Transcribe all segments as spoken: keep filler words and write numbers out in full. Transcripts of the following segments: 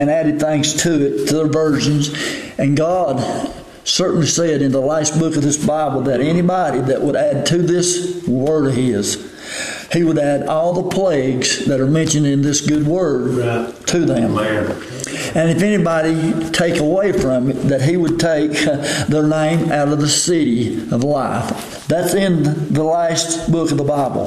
and added things to it, to their versions. And God certainly said in the last book of this Bible that anybody that would add to this word of His, He would add all the plagues that are mentioned in this good word right. to them. And if anybody take away from it, that He would take their name out of the city of life. That's in the last book of the Bible.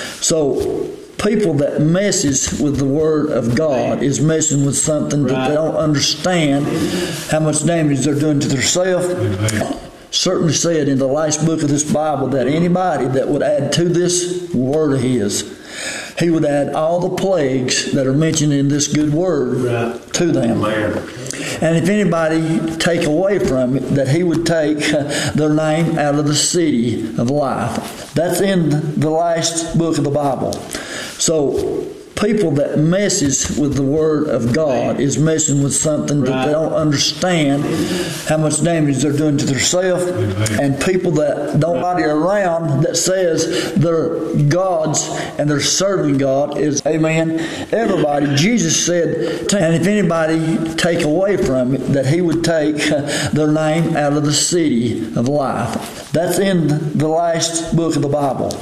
So people that messes with the Word of God is messing with something that they don't understand how much damage they're doing to themselves. Certainly said in the last book of this Bible that anybody that would add to this word of His, He would add all the plagues that are mentioned in this good word right. to them. And if anybody take away from it, that He would take their name out of the city of life. That's in the last book of the Bible. So people that messes with the Word of God is messing with something that they don't understand how much damage they're doing to themselves. And people that don't body around that says they're God's and they're serving God is, amen, everybody. Jesus said, and if anybody take away from it, that He would take their name out of the city of life. That's in the last book of the Bible.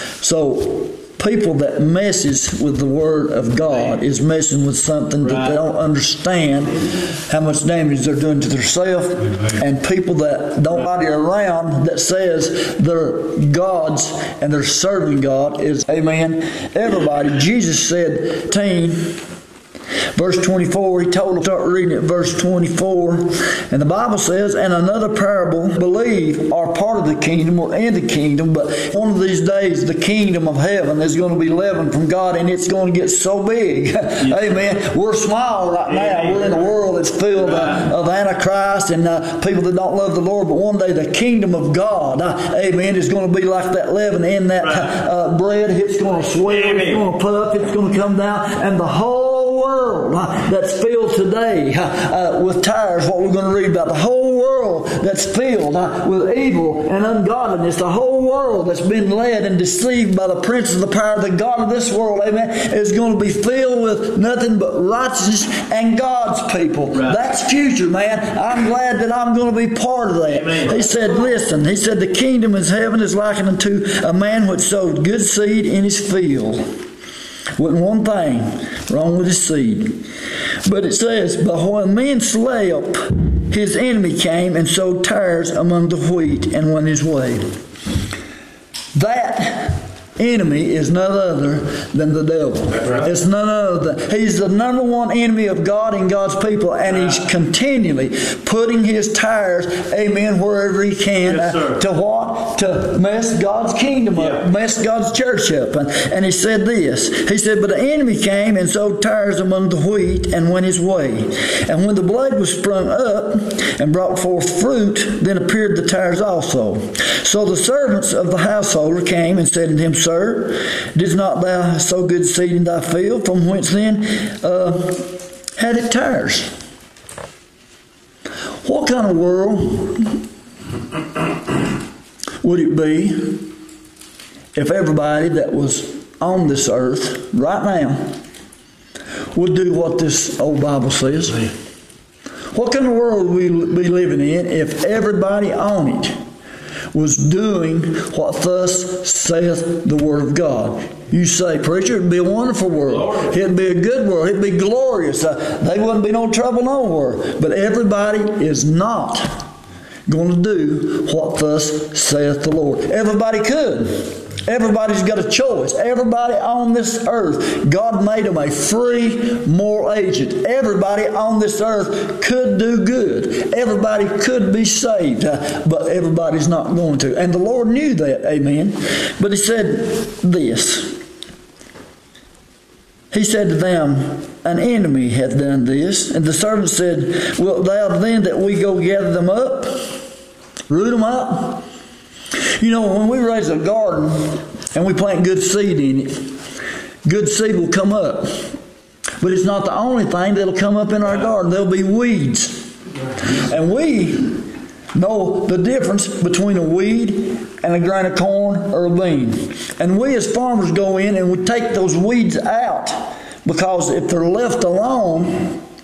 So people that messes with the Word of God is messing with something right. that they don't understand how much damage they're doing to themselves. And people that don't body around that says they're God's and they're serving God is, amen, everybody. Jesus said, teen, verse twenty-four, He told them, start reading at verse twenty-four. And the Bible says, and another parable, believe, are part of the kingdom or in the kingdom, but one of these days the kingdom of heaven is going to be leavened from God, and it's going to get so big. Yes. Amen. We're small right now. Amen. We're in a world that's filled uh, of Antichrist and uh, people that don't love the Lord, but one day the kingdom of God, uh, amen, is going to be like that leaven in that uh, bread. It's going to swell, it's going to puff, it's going to come down, and the whole world uh, that's filled today uh, uh, with tires, what we're going to read about, the whole world that's filled uh, with evil and ungodliness, the whole world that's been led and deceived by the prince of the power of the God of this world, amen, is going to be filled with nothing but righteousness and God's people. Right. That's future, man. I'm glad that I'm going to be part of that. Amen. He said, listen, he said, the kingdom of heaven is likened unto a man which sowed good seed in his field. Wasn't one thing wrong with his seed. But it says, but when men slept, his enemy came and sowed tares among the wheat and went his way. That enemy is none other than the devil. Right. It's none other than, he's the number one enemy of God and God's people, and he's continually putting his tires, amen, wherever he can, yes, uh, to what? To mess God's kingdom up, yeah. mess God's church up. And, and he said this, he said, but the enemy came and sowed tares among the wheat and went his way. And when the blade was sprung up and brought forth fruit, then appeared the tares also. So the servants of the householder came and said unto him, Sir, didst not thou sow good seed in thy field? From whence then uh, had it tares? What kind of world would it be if everybody that was on this earth right now would do what this old Bible says? What kind of world would we be living in if everybody on it was doing what thus saith the Word of God? You say, preacher, it'd be a wonderful world. It'd be a good world. It'd be glorious. Uh, there wouldn't be no trouble nowhere. But everybody is not going to do what thus saith the Lord. Everybody could. Everybody's got a choice. Everybody on this earth, God made them a free moral agent. Everybody on this earth could do good. Everybody could be saved, uh, but everybody's not going to. And the Lord knew that, amen. But he said this. He said to them, an enemy hath done this. And the servant said, wilt thou then that we go gather them up? Root them up? You know, when we raise a garden and we plant good seed in it, good seed will come up. But it's not the only thing that'll come up in our garden. There'll be weeds. And we know the difference between a weed and a grain of corn or a bean. And we as farmers go in and we take those weeds out, because if they're left alone,